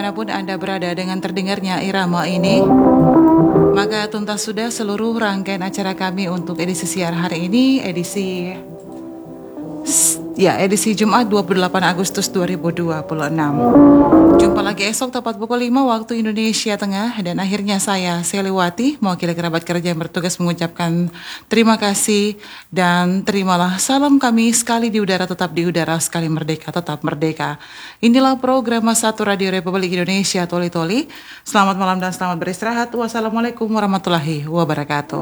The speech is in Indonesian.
dimanapun Anda berada dengan terdengarnya irama ini, maka tuntas sudah seluruh rangkaian acara kami untuk edisi siar hari ini, edisi Jumat 28 Agustus 2026. Jumpa lagi esok tepat pukul 5 waktu Indonesia Tengah, dan akhirnya saya Seliwati mewakili kerabat kerja yang bertugas mengucapkan terima kasih dan terimalah salam kami, sekali di udara tetap di udara, sekali merdeka tetap merdeka. Inilah program Satu Radio Republik Indonesia Toli Toli. Selamat malam dan selamat beristirahat. Wassalamualaikum warahmatullahi wabarakatuh.